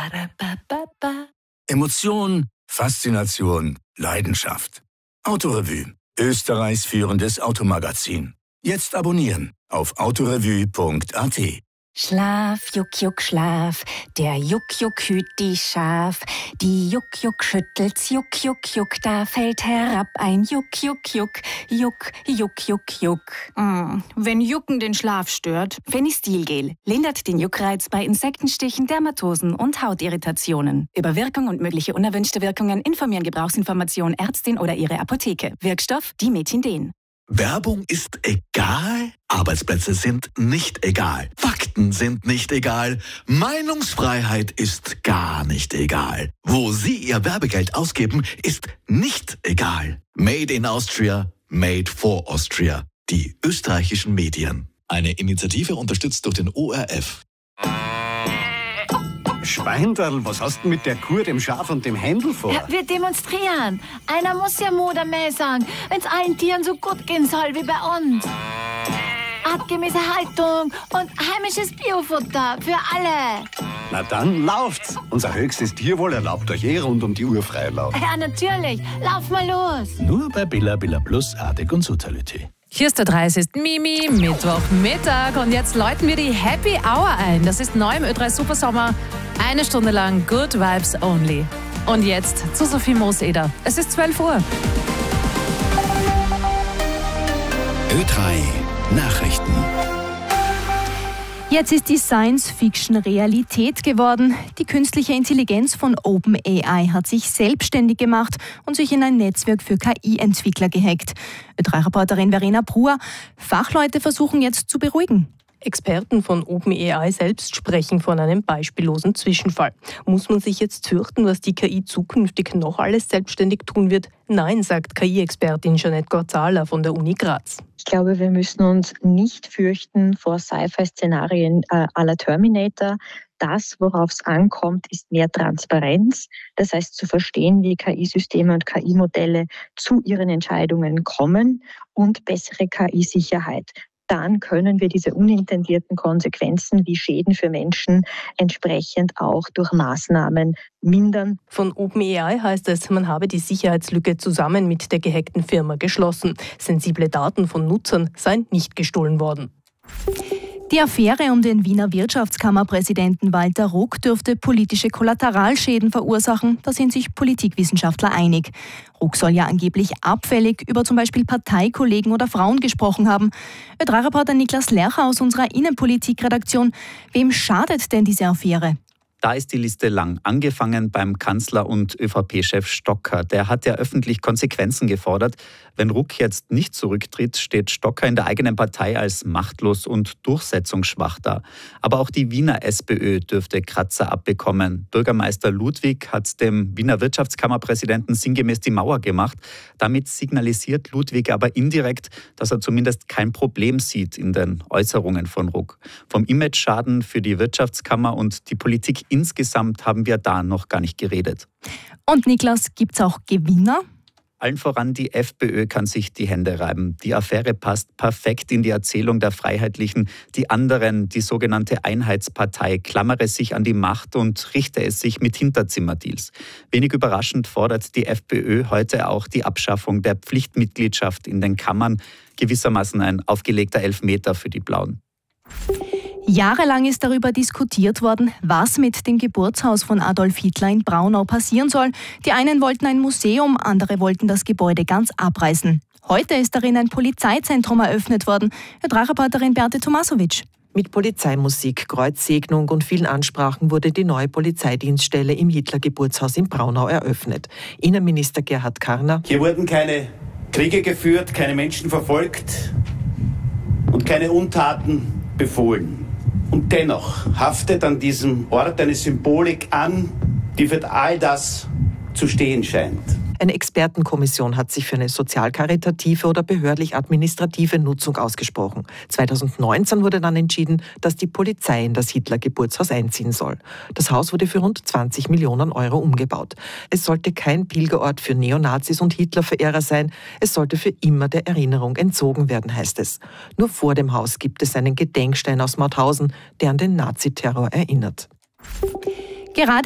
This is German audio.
Emotion, Faszination, Leidenschaft. Autorevue, Österreichs führendes Automagazin. Jetzt abonnieren auf autorevue.at. Schlaf, Juck, Juck, Schlaf, der Juck, Juck hüt die Schaf. Die Juck, Juck schüttelt's, Juck, Juck, Juck, da fällt herab ein Juck, Juck, Juck, Juck, Juck, Juck, Juck. Wenn Jucken den Schlaf stört, Fenistilgel lindert den Juckreiz bei Insektenstichen, Dermatosen und Hautirritationen. Über Wirkung und mögliche unerwünschte Wirkungen informieren Gebrauchsinformation Ärztin oder ihre Apotheke. Wirkstoff Dimethinden. Werbung ist egal, Arbeitsplätze sind nicht egal, Fakten sind nicht egal, Meinungsfreiheit ist gar nicht egal. Wo Sie Ihr Werbegeld ausgeben, ist nicht egal. Made in Austria, made for Austria. Die österreichischen Medien. Eine Initiative unterstützt durch den ORF. Schweinderl, was hast du mit der Kuh, dem Schaf und dem Händel vor? Ja, wir demonstrieren. Einer muss ja Mut am Mäh sagen, wenn es allen Tieren so gut gehen soll wie bei uns. Artgemäße Haltung und heimisches Biofutter für alle. Na dann lauft's. Unser höchstes Tierwohl erlaubt euch rund um die Uhr Freilauf. Ja, natürlich. Lauf mal los. Nur bei Billa Billa Plus, Artig und Sutalité. Hier ist der 30. Mimi, Mittwochmittag und jetzt läuten wir die Happy Hour ein. Das ist neu im Ö3 Supersommer. 1 Stunde lang Good Vibes Only. Und jetzt zu Sophie Mooseder. Es ist 12 Uhr. Ö3 Nachrichten. Jetzt ist die Science-Fiction Realität geworden. Die künstliche Intelligenz von OpenAI hat sich selbstständig gemacht und sich in ein Netzwerk für KI-Entwickler gehackt. Ö3-Reporterin Verena Bruer, Fachleute versuchen jetzt zu beruhigen. Experten von OpenAI selbst sprechen von einem beispiellosen Zwischenfall. Muss man sich jetzt fürchten, was die KI zukünftig noch alles selbstständig tun wird? Nein, sagt KI-Expertin Jeanette Gorzala von der Uni Graz. Ich glaube, wir müssen uns nicht fürchten vor Sci-Fi-Szenarien à la Terminator. Das, worauf es ankommt, ist mehr Transparenz. Das heißt, zu verstehen, wie KI-Systeme und KI-Modelle zu ihren Entscheidungen kommen und bessere KI-Sicherheit. Dann können wir diese unintendierten Konsequenzen wie Schäden für Menschen entsprechend auch durch Maßnahmen mindern. Von OpenAI heißt es, man habe die Sicherheitslücke zusammen mit der gehackten Firma geschlossen. Sensible Daten von Nutzern seien nicht gestohlen worden. Die Affäre um den Wiener Wirtschaftskammerpräsidenten Walter Ruck dürfte politische Kollateralschäden verursachen. Da sind sich Politikwissenschaftler einig. Ruck soll ja angeblich abfällig über zum Beispiel Parteikollegen oder Frauen gesprochen haben. Ö3-Reporter Niklas Lercher aus unserer Innenpolitikredaktion. Wem schadet denn diese Affäre? Da ist die Liste lang. Angefangen beim Kanzler und ÖVP-Chef Stocker. Der hat ja öffentlich Konsequenzen gefordert. Wenn Ruck jetzt nicht zurücktritt, steht Stocker in der eigenen Partei als machtlos und durchsetzungsschwach da. Aber auch die Wiener SPÖ dürfte Kratzer abbekommen. Bürgermeister Ludwig hat dem Wiener Wirtschaftskammerpräsidenten sinngemäß die Mauer gemacht. Damit signalisiert Ludwig aber indirekt, dass er zumindest kein Problem sieht in den Äußerungen von Ruck. Vom Imageschaden für die Wirtschaftskammer und die Politik insgesamt haben wir da noch gar nicht geredet. Und Niklas, gibt's auch Gewinner? Allen voran die FPÖ kann sich die Hände reiben. Die Affäre passt perfekt in die Erzählung der Freiheitlichen. Die anderen, die sogenannte Einheitspartei, klammere sich an die Macht und richte es sich mit Hinterzimmerdeals. Wenig überraschend fordert die FPÖ heute auch die Abschaffung der Pflichtmitgliedschaft in den Kammern. Gewissermaßen ein aufgelegter Elfmeter für die Blauen. Jahrelang ist darüber diskutiert worden, was mit dem Geburtshaus von Adolf Hitler in Braunau passieren soll. Die einen wollten ein Museum, andere wollten das Gebäude ganz abreißen. Heute ist darin ein Polizeizentrum eröffnet worden. Ö3-Reporterin Beate Tomasovic. Mit Polizeimusik, Kreuzsegnung und vielen Ansprachen wurde die neue Polizeidienststelle im Hitler-Geburtshaus in Braunau eröffnet. Innenminister Gerhard Karner: Hier wurden keine Kriege geführt, keine Menschen verfolgt und keine Untaten befohlen. Und dennoch haftet an diesem Ort eine Symbolik an, die für all das zu stehen scheint. Eine Expertenkommission hat sich für eine sozial-karitative oder behördlich-administrative Nutzung ausgesprochen. 2019 wurde dann entschieden, dass die Polizei in das Hitler-Geburtshaus einziehen soll. Das Haus wurde für rund 20 Millionen Euro umgebaut. Es sollte kein Pilgerort für Neonazis und Hitlerverehrer sein. Es sollte für immer der Erinnerung entzogen werden, heißt es. Nur vor dem Haus gibt es einen Gedenkstein aus Mauthausen, der an den Naziterror erinnert. Gerade